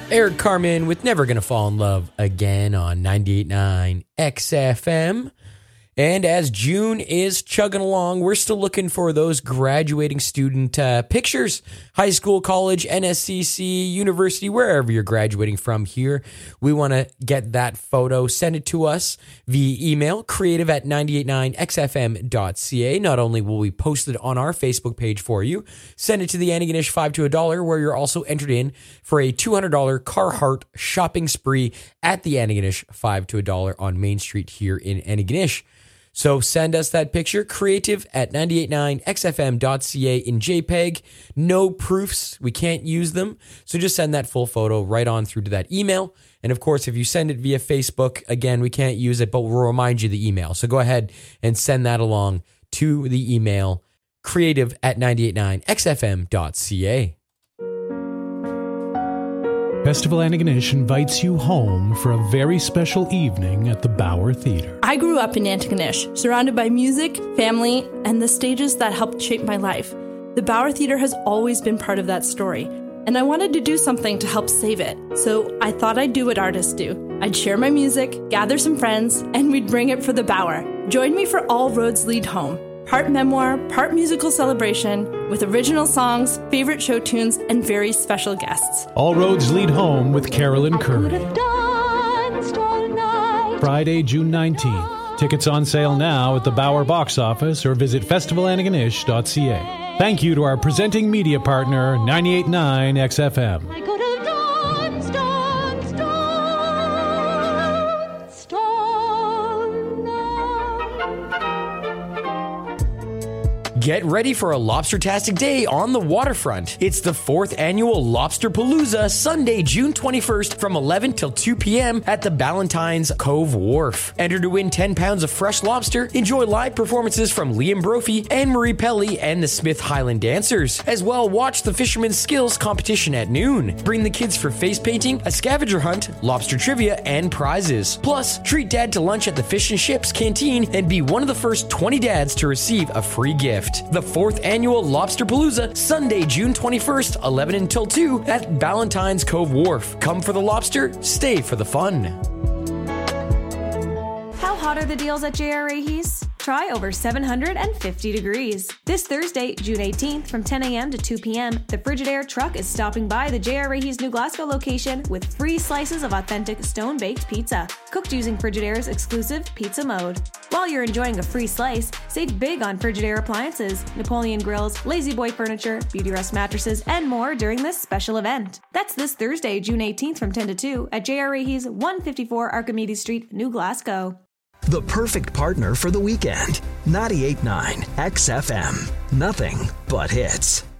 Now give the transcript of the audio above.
Eric Carmen with Never Gonna Fall in Love Again on 98.9 XFM. And as June is chugging along, we're still looking for those graduating student pictures. High school, college, NSCC, university, wherever you're graduating from here. We want to get that photo. Send it to us via email, creative@989xfm.ca. Not only will we post it on our Facebook page for you, send it to the Antigonish 5 to $1, where you're also entered in for a $200 Carhartt shopping spree at the Antigonish 5 to $1 on Main Street here in Antigonish. So send us that picture, creative@989xfm.ca in JPEG. No proofs. We can't use them. So just send that full photo right on through to that email. And of course, if you send it via Facebook, again, we can't use it, but we'll remind you the email. So go ahead and send that along to the email, creative@989xfm.ca. Festival Antigonish invites you home for a very special evening at the Bauer Theatre. I grew up in Antigonish, surrounded by music, family, and the stages that helped shape my life. The Bauer Theatre has always been part of that story, and I wanted to do something to help save it. So I thought I'd do what artists do. I'd share my music, gather some friends, and we'd bring it for the Bauer. Join me for All Roads Lead Home. Part memoir, part musical celebration, with original songs, favorite show tunes, and very special guests. All Roads Lead Home with Carolyn Curry. Friday, June 19th. Tickets on sale now at the Bauer box office or visit festivalantigonish.ca. Thank you to our presenting media partner, 98.9 XFM. Get ready for a lobster-tastic day on the waterfront. It's the 4th annual Lobster Palooza, Sunday, June 21st from 11 till 2 p.m. at the Ballantyne's Cove Wharf. Enter to win 10 pounds of fresh lobster, enjoy live performances from Liam Brophy, Anne-Marie Pelly, and the Smith Highland Dancers. As well, watch the Fisherman's Skills competition at noon. Bring the kids for face painting, a scavenger hunt, lobster trivia, and prizes. Plus, treat Dad to lunch at the Fish and Chips Canteen and be one of the first 20 dads to receive a free gift. The 4th annual Lobster Palooza, Sunday, June 21st, 11 until 2 at Ballantyne's Cove Wharf. Come for the lobster, stay for the fun. How hot are the deals at J.R. Rahe's? Try over 750 degrees. This Thursday, June 18th, from 10 a.m. to 2 p.m., the Frigidaire truck is stopping by the J.R. Rahe's New Glasgow location with free slices of authentic stone-baked pizza, cooked using Frigidaire's exclusive pizza mode. While you're enjoying a free slice, save big on Frigidaire appliances, Napoleon grills, Lazy Boy furniture, Beauty Rest mattresses, and more during this special event. That's this Thursday, June 18th, from 10 to 2 at J.R. Rahe's 154 Archimedes Street, New Glasgow. The perfect partner for the weekend. 98.9 XFM. Nothing but hits.